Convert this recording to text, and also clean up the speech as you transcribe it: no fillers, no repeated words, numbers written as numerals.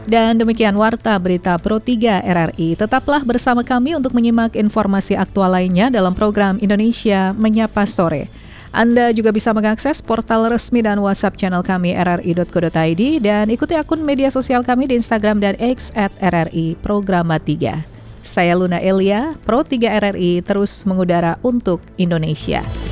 Dan demikian Warta Berita Pro 3 RRI. Tetaplah bersama kami untuk menyimak informasi aktual lainnya dalam program Indonesia Menyapa Sore. Anda juga bisa mengakses portal resmi dan WhatsApp channel kami rri.co.id dan ikuti akun media sosial kami di Instagram dan X @RRI Programa 3. Saya Luna Elia, Pro 3 RRI terus mengudara untuk Indonesia.